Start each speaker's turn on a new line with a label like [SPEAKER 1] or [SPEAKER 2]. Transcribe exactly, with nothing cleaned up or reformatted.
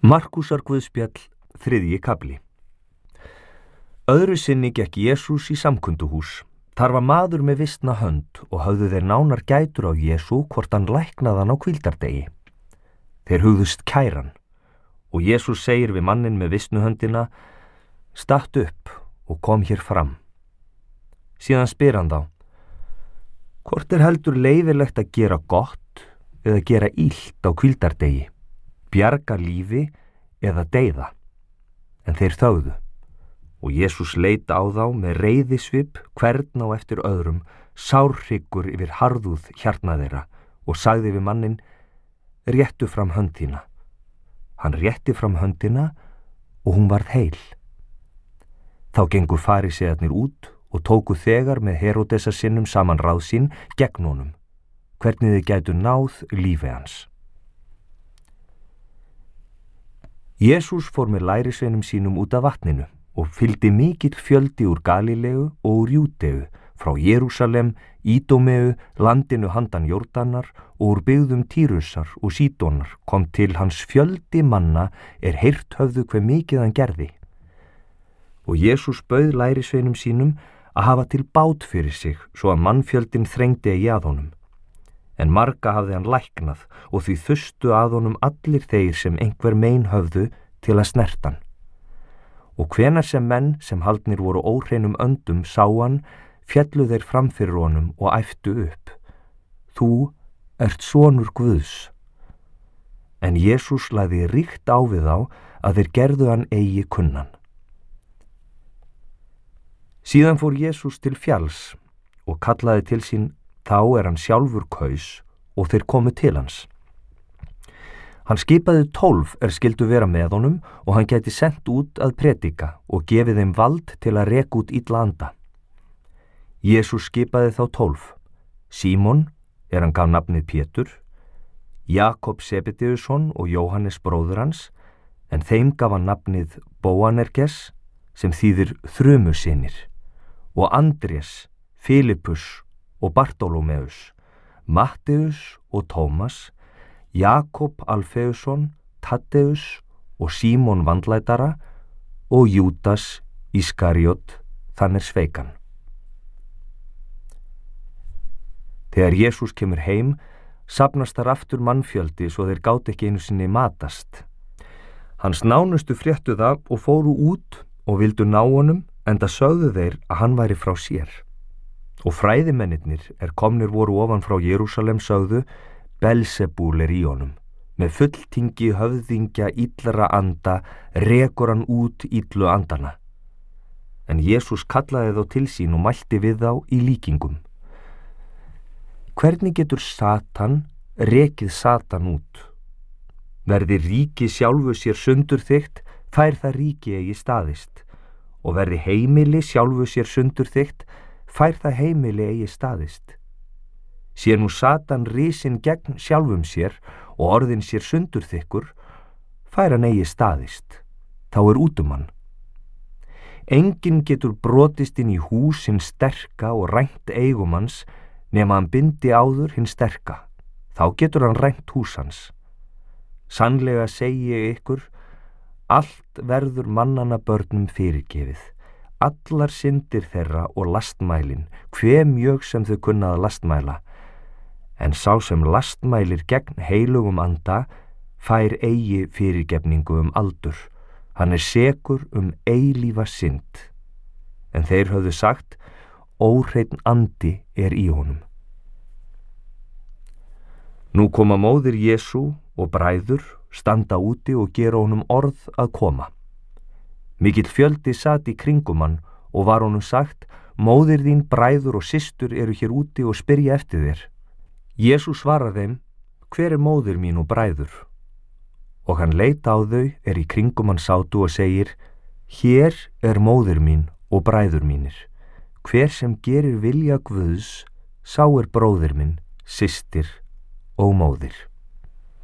[SPEAKER 1] Markúsar guðspjall, þriðji kafli. Öðru sinni gekk Jesús í samkunduhús. Þar var maður með vistna hönd og höfðu þeir nánar gætur á Jesú hvort hann læknaði hann á hvíldardegi. Þeir hugðust kæran og Jesús segir við manninn með vistnu höndina: Statt upp og kom hér fram. Síðan spyr hann þá: Hvort er heldur leyfilegt að gera gott eða gera illt á hvíldardegi? Bjarga lífi eða deyða? En þeir þögðu. Og Jesús leit á þá með reiðisvip hvern á eftir öðrum, sárhryggur yfir harðúð hjarna þeirra, og sagði við manninn: Réttu fram hönd þína. Hann rétti fram höndina og hún varð heil. Þá gengu farísearnir út og tóku þegar með Heródesar sinnum saman ráð sín gegn honum, hvernig þið gætu náð lífi hans. Jesús fór með lærisveinum sínum út af vatninu og fylgdi mikill fjöldi úr Galíleu og úr Júdeu, frá Jerúsalem, Ídómeu, landinu handan Jórdanar og úr byggðum Týrusar og Sídónar kom til hans fjöldi manna er heyrt höfðu hve mikið hann gerði. Og Jesús bauð lærisveinum sínum að hafa til bát fyrir sig svo að mannfjöldin þrengdi eigi að honum. En marga hafði hann læknað og því þustu að honum allir þeir sem einhver mein höfðu til að snerta hann. Og hvenær sem menn sem haldnir voru óhreinum öndum sá hann, féllu þeir fram fyrir honum og æptu upp: Þú ert sonur Guðs. En Jesús lagði ríkt á við þá að þeir gerðu hann eigi kunnan. Síðan fór Jesús til fjalls og kallaði til sín þá er hann sjálfur kaus og þeir komu til hans. Hann skipaði tólf er skyldu vera með honum og hann gæti sent út að predika og gefið þeim vald til að reka út illa anda. Jesús skipaði þá tólf: Símon, er hann gaf nafnið Pétur, Jakob Sebedeusson og Jóhannes bróður hans, en þeim gaf hann nafnið Bóanerges, sem þýðir þrumusynir, og Andrés, Filippus og Bartólómeus, Matteus og Tómas, Jakob Alfeusson, Taddeus og Símon vandlætara og Júdas Ískariot, þann er sveikan. Þegar Jesús kemur heim, safnast þar aftur mannfjöldi svo þeir gátu ekki einu sinni matast. Hans nánustu fréttu það og fóru út og vildu ná honum, enda sögðu þeir að hann væri frá sér. Og fræðimennirnir er komnir voru ofan frá Jerúsalem sögðu: Belzebúl er í honum, með fulltingi höfðingja illra anda rekur hann út illu andana. En Jesús kallaði þá til sín og mælti við þá í líkingum: Hvernig getur Satan rekið Satan út? Verði ríki sjálfu sér sundurþykkt, fær það ríki eigi staðist, og verði heimili sjálfu sér sundurþykkt, fær það heimili eigi staðist. Sé nú Satan risinn gegn sjálfum sér og orðin sér sundurþykkur, fær hann eigi staðist, þá er út um hann. Enginn getur brotist inn í hús hinn sterka og rænt eigum hans, nema hann bindi áður hinn sterka, þá getur hann rænt hús hans. Sannlega segi ég ykkur, allt verður mannanna börnum fyrirgefið, allar syndir þeirra og lastmælin, hve mjög sem þau kunna að lastmæla, en sá sem lastmælir gegn heilugum anda, fær eigi fyrirgefningu um aldur, hann er sekur um eilífa synd. En þeir höfðu sagt: Óhreinn andi er í honum. Nú koma móðir Jesú og bræður, standa úti og gera honum orð að koma. Mikill fjöldi sat í kringum hann og var honum sagt: Móðir þín, bræður og systur eru hér úti og spyrja eftir þér. Jesús svarar þeim: Hver er móðir mín og bræður? Og hann leit á þau er í kringum hann sátu og segir: Hér er móðir mín og bræður mínir. Hver sem gerir vilja Guðs, sá er bróðir minn, systir og móðir.